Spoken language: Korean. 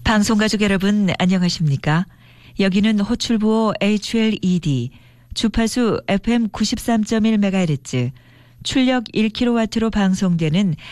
방송가족 여러분 안녕하십니까? 여기는 호출부호 HLED, 주파수 FM 93.1MHz, 출력 1kW로 방송되는